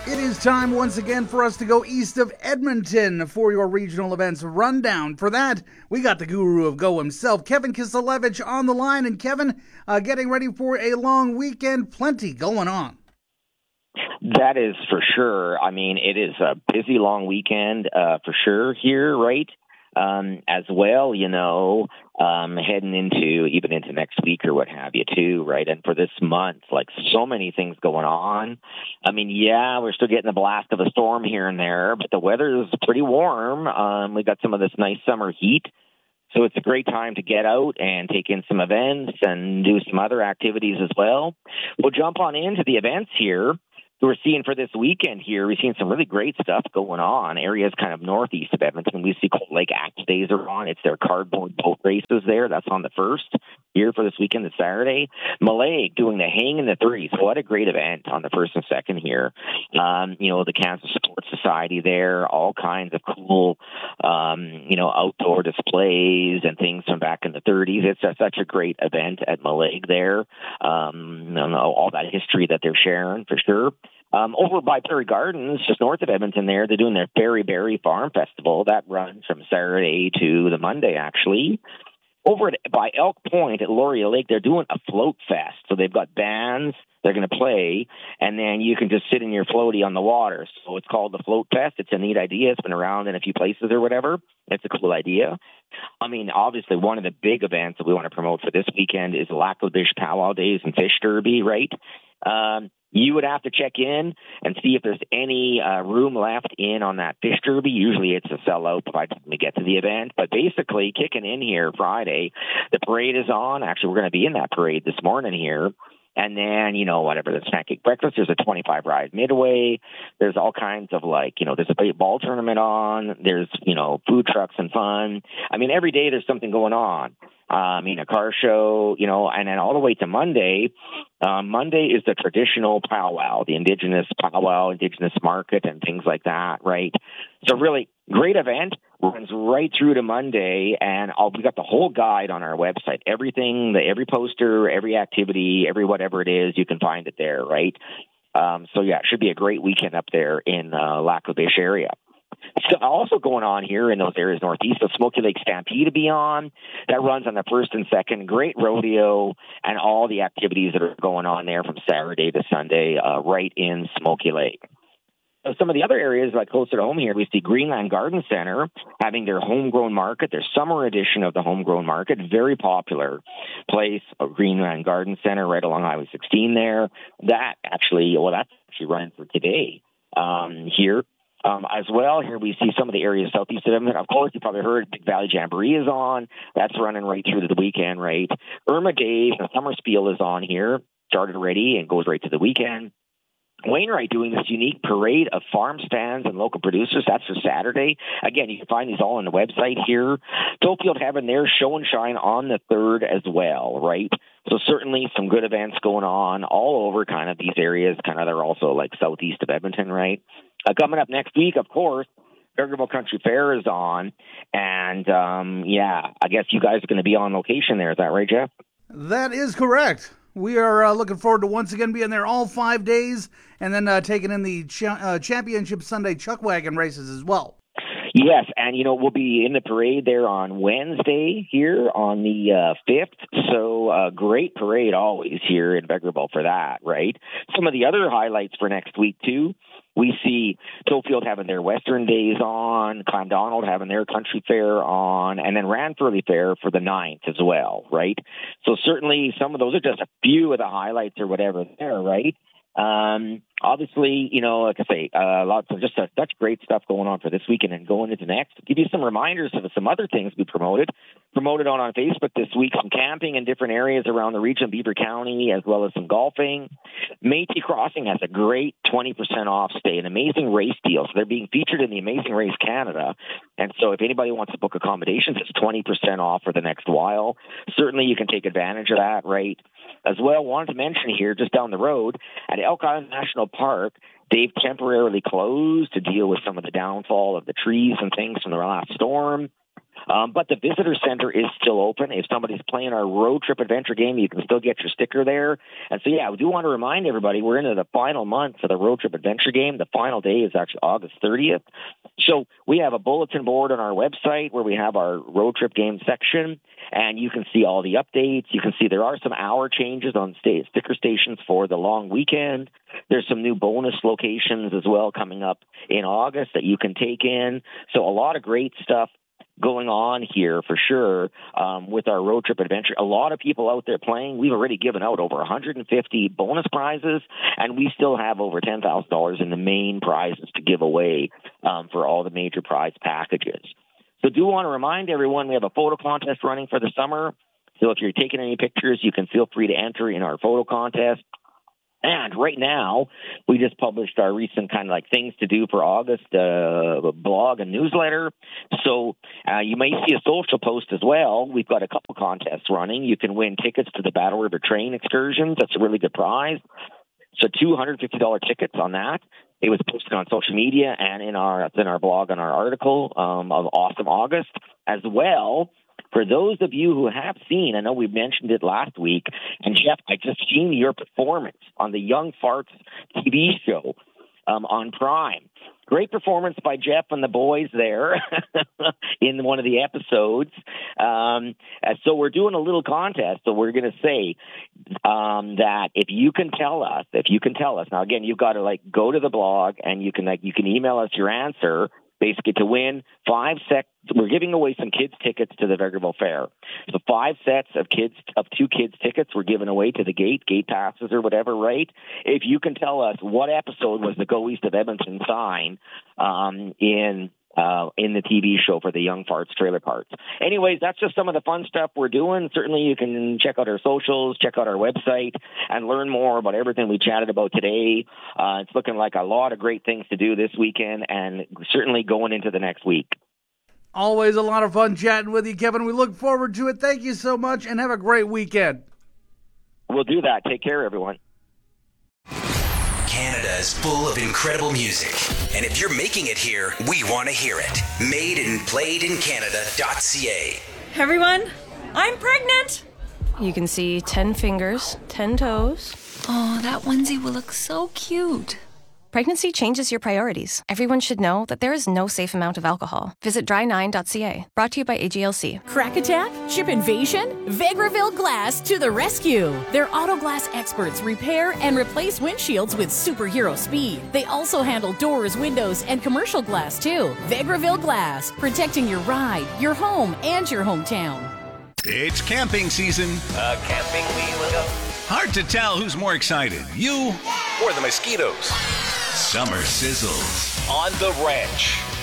It is time once again for us to go east of Edmonton for your regional events rundown. For that, we got the guru of Go himself, Kevin Kiselevich, on the line. And Kevin, getting ready for a long weekend, plenty going on. That is for sure. I mean, it is a busy long weekend for sure here, right? As well, heading into next week or what have you too, right? And for this month, like so many things going on. I mean, yeah, we're still getting the blast of a storm here and there, but the weather is pretty warm. We got some of this nice summer heat. So it's a great time to get out and take in some events and do some other activities as well. We'll jump on into the events here. We're seeing for this weekend here, we're seeing some really great stuff going on. Areas kind of northeast of Edmonton. We see Cold Lake Axe Days are on. It's their cardboard boat races there. That's on the 1st here for this weekend, this Saturday. Mallaig doing the Hang in the 30s. What a great event on the 1st and 2nd here. The Cancer Sports Society there, all kinds of cool, outdoor displays and things from back in the 30s. It's such a great event at Mallaig there. All that history that they're sharing for sure. Over by Prairie Gardens, just north of Edmonton there, they're doing their Berry Berry Farm Festival. That runs from Saturday to the Monday, actually. Over by Elk Point at Laurier Lake, they're doing a float fest. So they've got bands they're going to play, and then you can just sit in your floaty on the water. So it's called the Float Fest. It's a neat idea. It's been around in a few places or whatever. It's a cool idea. I mean, obviously, one of the big events that we want to promote for this weekend is Lac La Biche Powwow Days and Fish Derby, right? You would have to check in and see if there's any room left in on that Fish Derby. Usually it's a sellout by the time we get to the event. But basically, kicking in here Friday, the parade is on. Actually, we're going to be in that parade this morning here. And then, whatever, the snack cake breakfast, there's a 25 ride midway. There's all kinds of there's a ball tournament on. There's, food trucks and fun. I mean, every day there's something going on. A car show, and then all the way to Monday. Monday is the traditional powwow, the Indigenous powwow, Indigenous market and things like that, right? So really great event. Runs right through to Monday, and we got the whole guide on our website. Everything, every poster, every activity, every whatever it is, you can find it there, right? It should be a great weekend up there in Lac La Biche area. So also going on here in those areas northeast, the Smoky Lake Stampede to be on. That runs on the 1st and 2nd. Great rodeo and all the activities that are going on there from Saturday to Sunday right in Smoky Lake. So some of the other areas, like closer to home here, we see Greenland Garden Center having their homegrown market, their summer edition of the homegrown market. Very popular place, Greenland Garden Center right along Highway 16 there. That's actually running for today here. As well, here we see some of the areas southeast of Edmonton. Of course, you probably heard Big Valley Jamboree is on. That's running right through to the weekend, right? Irma Days, the summer spiel is on here. Started already and goes right to the weekend. Wainwright doing this unique parade of farm stands and local producers. That's for Saturday. Again, you can find these all on the website here. Tofield having their show and shine on the 3rd as well, right? So certainly some good events going on all over kind of these areas. Kind of they're also like southeast of Edmonton, right? Coming up next week, of course, Vegreville Country Fair is on. And, I guess you guys are going to be on location there. Is that right, Jeff? That is correct. We are looking forward to once again being there all 5 days and then taking in the Championship Sunday Chuck Wagon races as well. Yes, and we'll be in the parade there on Wednesday here on the 5th. So great parade always here in Vegreville for that, right? Some of the other highlights for next week too. We see Tofield having their Western Days on, Clondonald having their Country Fair on, and then Ranfurly Fair for the 9th as well, right? So certainly some of those are just a few of the highlights or whatever there, right? Obviously, like I say, lots of just such great stuff going on for this weekend and going into next. Give you some reminders of some other things we promoted on Facebook this week, some camping in different areas around the region of Beaver County, as well as some golfing. Métis Crossing has a great 20% off stay, an amazing race deal. So they're being featured in the Amazing Race Canada. And so if anybody wants to book accommodations, it's 20% off for the next while. Certainly you can take advantage of that, right? As well, wanted to mention here, just down the road, at Elk Island National Park, they've temporarily closed to deal with some of the downfall of the trees and things from the last storm. But the visitor center is still open. If somebody's playing our road trip adventure game, you can still get your sticker there. And so, yeah, we do want to remind everybody we're into the final month for the road trip adventure game. The final day is actually August 30th. So we have a bulletin board on our website where we have our road trip game section, and you can see all the updates. You can see there are some hour changes on sticker stations for the long weekend. There's some new bonus locations as well coming up in August that you can take in. So a lot of great stuff going on here for sure with our road trip adventure. A lot of people out there playing. We've already given out over 150 bonus prizes, and we still have over $10,000 in the main prizes to give away for all the major prize packages. So do want to remind everyone we have a photo contest running for the summer. So if you're taking any pictures, you can feel free to enter in our photo contest. And right now, we just published our recent kind of like things to do for August blog and newsletter. So you may see a social post as well. We've got a couple contests running. You can win tickets to the Battle River Train excursions. That's a really good prize. So $250 tickets on that. It was posted on social media and in our blog on our article of Awesome August as well. For those of you who have seen, I know we mentioned it last week, and Jeff, I just seen your performance on the Young Farts TV show on Prime. Great performance by Jeff and the boys there in one of the episodes. So we're doing a little contest. So we're going to say that if you can tell us, now again, you've got to like go to the blog and you can email us your answer. Basically, to win 5 sets, we're giving away some kids' tickets to the Vegreville Fair. So 5 sets of 2 kids' tickets we're giving away to the gate passes or whatever, right? If you can tell us what episode was the Go East of Edmonton sign in the TV show for the Young Farts Trailer Parks. Anyways, that's just some of the fun stuff we're doing. Certainly, you can check out our socials, check out our website, and learn more about everything we chatted about today. It's looking like a lot of great things to do this weekend and certainly going into the next week. Always a lot of fun chatting with you, Kevin. We look forward to it. Thank you so much, and have a great weekend. We'll do that. Take care, everyone. Canada is full of incredible music. And if you're making it here, we want to hear it. MadeandPlayedInCanada.ca. Hey everyone, I'm pregnant. You can see 10 fingers, 10 toes. Oh, that onesie will look so cute. Pregnancy changes your priorities. Everyone should know that there is no safe amount of alcohol. Visit dry9.ca. Brought to you by AGLC. Crack attack? Ship invasion? Vegreville Glass to the rescue. Their auto glass experts repair and replace windshields with superhero speed. They also handle doors, windows, and commercial glass too. Vegreville Glass, protecting your ride, your home, and your hometown. It's camping season. Camping wheel. Hard to tell who's more excited, you Or the mosquitoes. Summer sizzles. On the ranch.